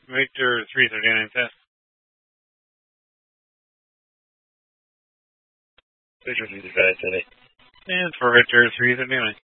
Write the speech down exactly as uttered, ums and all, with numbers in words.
Victor three thirty-nine test. Victor three thirty-nine today. And for Victor three thirty-nine.